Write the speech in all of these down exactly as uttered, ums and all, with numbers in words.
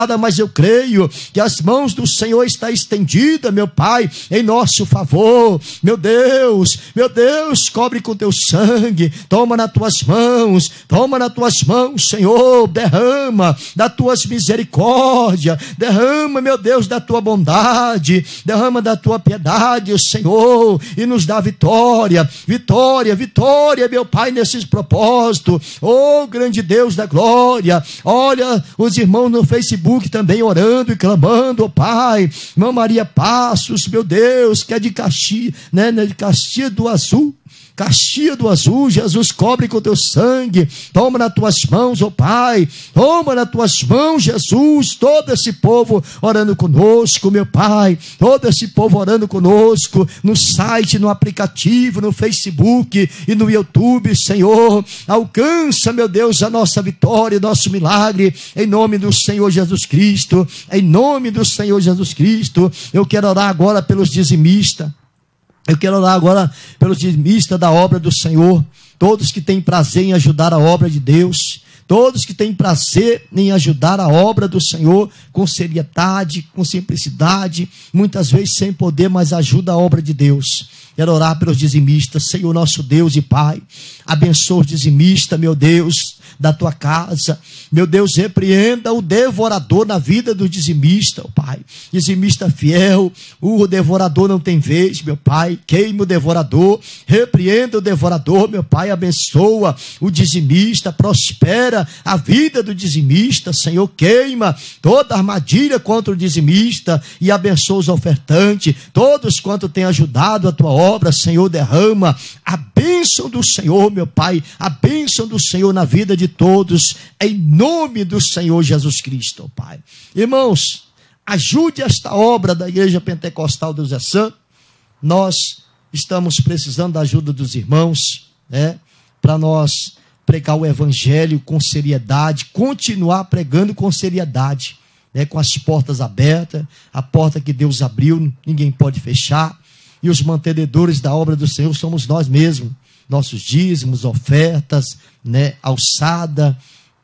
mas eu creio que as mãos do Senhor estão estendidas, meu Pai, em nosso favor. Meu Deus, meu Deus, cobre com teu sangue, toma nas tuas mãos, toma nas tuas mãos, Senhor, derrama das tuas misericórdias, derrama, meu Deus, da tua bondade, derrama da tua piedade, Senhor, e nos dá vitória, vitória, vitória, meu Pai, nesses propósitos. Oh, grande Deus da glória, olha os irmãos no Facebook também orando e clamando, oh Pai, irmã Maria Passos, meu Deus, que é de Caxias, né, de Caxias do Azul, Caxias do Azul, Jesus, cobre com teu sangue, toma nas tuas mãos, oh Pai, toma nas tuas mãos, Jesus, todo esse povo orando conosco, meu Pai, todo esse povo orando conosco, no site, no aplicativo, no Facebook e no YouTube, Senhor, alcança, meu Deus, a nossa vitória, nosso milagre, em nome do Senhor Jesus Cristo, em nome do Senhor Jesus Cristo. Eu quero orar agora pelos dizimistas. Eu quero orar agora pelos dizimistas da obra do Senhor, todos que têm prazer em ajudar a obra de Deus, todos que têm prazer em ajudar a obra do Senhor com seriedade, com simplicidade, muitas vezes sem poder, mas ajuda a obra de Deus. Quero orar pelos dizimistas, Senhor nosso Deus e Pai, abençoa os dizimistas, meu Deus, da tua casa, meu Deus, repreenda o devorador na vida do dizimista, oh Pai, dizimista fiel, o devorador não tem vez, meu Pai, queima o devorador, repreenda o devorador, meu Pai, abençoa o dizimista, prospera a vida do dizimista, Senhor, queima toda armadilha contra o dizimista e abençoa os ofertantes, todos quanto têm ajudado a tua obra, Senhor, derrama a bênção do Senhor, meu Pai, a bênção do Senhor na vida de todos, em nome do Senhor Jesus Cristo, oh Pai. Irmãos, ajude esta obra da Igreja Pentecostal Deus é Santo. Nós estamos precisando da ajuda dos irmãos, né, para nós pregar o Evangelho com seriedade, continuar pregando com seriedade, né, com as portas abertas, a porta que Deus abriu, ninguém pode fechar, e os mantenedores da obra do Senhor somos nós mesmos, nossos dízimos, ofertas, né, alçada,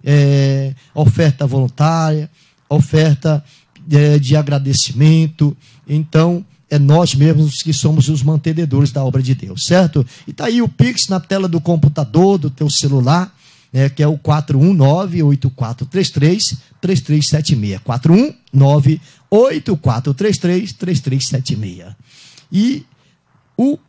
é, oferta voluntária, oferta é, de agradecimento. Então, é nós mesmos que somos os mantenedores da obra de Deus, certo? E está aí o Pix na tela do computador, do teu celular, é, que é o quatro um nove, oito quatro três três, três três sete seis. quatro um nove, oito quatro três três, três três sete seis. E o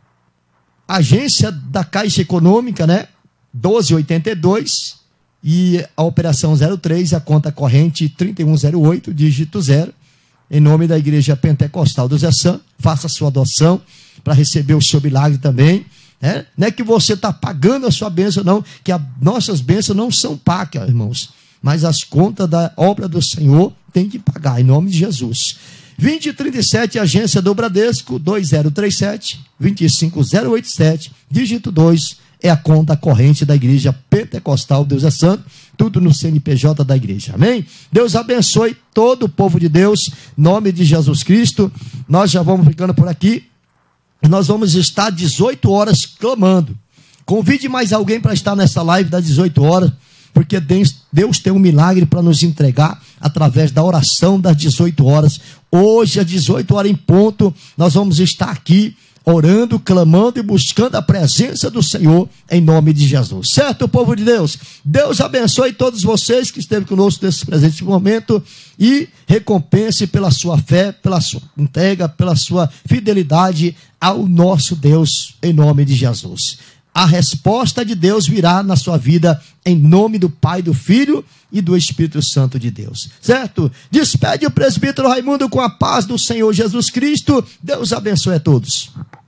agência da Caixa Econômica, né? doze oitenta e dois, e a operação zero três, a conta corrente trinta e um zero oito, dígito zero, em nome da Igreja Pentecostal Deus é Santo. Faça a sua adoção para receber o seu milagre também, né? Não é que você está pagando a sua bênção, não, que as nossas bênçãos não são pagas, irmãos, mas as contas da obra do Senhor tem que pagar, em nome de Jesus. vinte e trinta e sete, agência do Bradesco, dois zero três sete, dois cinco zero oito sete, dígito dois, é a conta corrente da Igreja Pentecostal Deus é Santo, tudo no C N P J da igreja, amém? Deus abençoe todo o povo de Deus, em nome de Jesus Cristo. Nós já vamos ficando por aqui, nós vamos estar dezoito horas clamando. Convide mais alguém para estar nessa live das dezoito horas, porque Deus tem um milagre para nos entregar através da oração das dezoito horas. Hoje, às dezoito horas em ponto, nós vamos estar aqui orando, clamando e buscando a presença do Senhor em nome de Jesus. Certo, povo de Deus? Deus abençoe todos vocês que esteve conosco nesse presente momento e recompense pela sua fé, pela sua entrega, pela sua fidelidade ao nosso Deus em nome de Jesus. A resposta de Deus virá na sua vida em nome do Pai, do Filho e do Espírito Santo de Deus, certo? Despede o presbítero Raimundo com a paz do Senhor Jesus Cristo. Deus abençoe a todos.